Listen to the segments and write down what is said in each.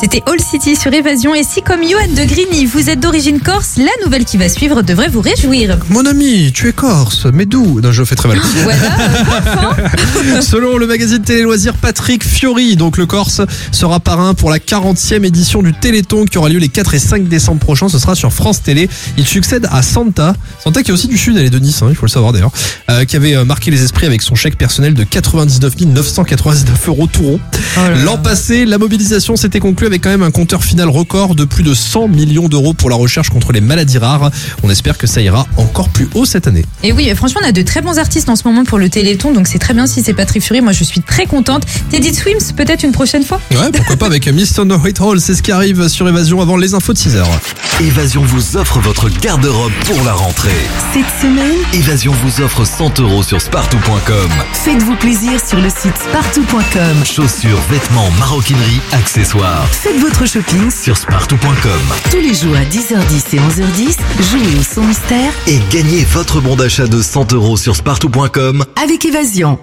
C'était All City sur Évasion. Et si, comme Johan de Grigny, vous êtes d'origine corse, la nouvelle qui va suivre devrait vous réjouir. Mon ami, tu es corse, mais d'où? Non, je fais très mal. Voilà, Selon le magazine Télé Loisirs, Patrick Fiori, donc le Corse, sera parrain pour la 40e édition du Téléthon qui aura lieu les 4 et 5 décembre prochains. Ce sera sur France Télé. Il succède à Santa qui est aussi du sud, elle est de Nice, il faut le savoir d'ailleurs, qui avait marqué les esprits avec son chèque personnel de 99 999 € tout rond. L'an passé, la mobilisation s'était conclue avec quand même un compteur final record de plus de 100 millions d'euros pour la recherche contre les maladies rares. On espère que ça ira encore plus haut cette année. Et oui, franchement, on a de très bons artistes en ce moment pour le Téléthon, donc c'est très bien si c'est Patrick Fiori. Moi, je suis très contente. Teddy Swims, peut-être une prochaine fois. Ouais, pourquoi pas avec Miss Thunder Whitehall. C'est ce qui arrive sur Évasion avant les infos de 6h. Évasion vous offre votre garde-robe pour la rentrée. Cette semaine, Évasion vous offre 100 € sur spartou.com. faites-vous plaisir sur le site spartou.com. Chaussures, vêtements, maroquinerie, accessoires. Faites votre shopping Sur spartou.com. tous les jours à 10h10 et 11h10. Jouez au son mystère Et gagnez votre bon d'achat de 100 € sur spartou.com. avec Évasion.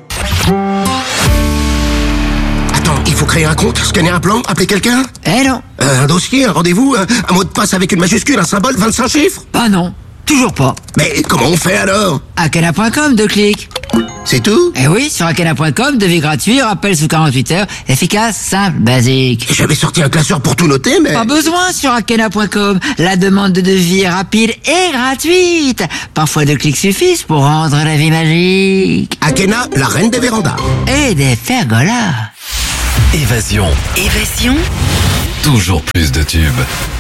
Attends, il faut créer un compte, scanner un plan, appeler quelqu'un? Non. Un dossier, un rendez-vous, un mot de passe avec une majuscule, un symbole, 25 chiffres? Ah non, toujours pas. Mais comment on fait alors? Akena.com, 2 clics. C'est tout? Eh oui, sur Akena.com, devis gratuit, rappel sous 48 heures, efficace, simple, basique. J'avais sorti un classeur pour tout noter, mais... Pas besoin sur Akena.com. La demande de devis est rapide et gratuite. Parfois 2 clics suffisent pour rendre la vie magique. Akena, la reine des vérandas. Et des pergolas. Évasion. Évasion. Toujours plus de tubes.